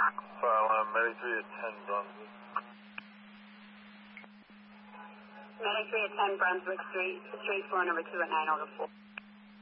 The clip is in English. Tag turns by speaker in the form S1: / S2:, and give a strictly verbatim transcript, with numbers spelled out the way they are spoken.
S1: File um, Medic three at ten Brunswick.
S2: Medic three at ten Brunswick Street, street floor number two at nine over four.